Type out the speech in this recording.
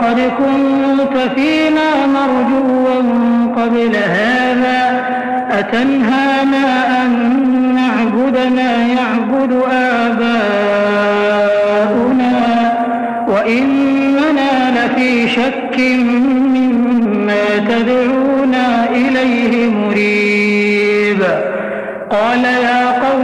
لقد كنت فينا مرجوا قبل هذا أتنهانا أن نعبد ما يعبد آباؤنا وإننا لفي شك مما تدعونا إليه مريب. قال يا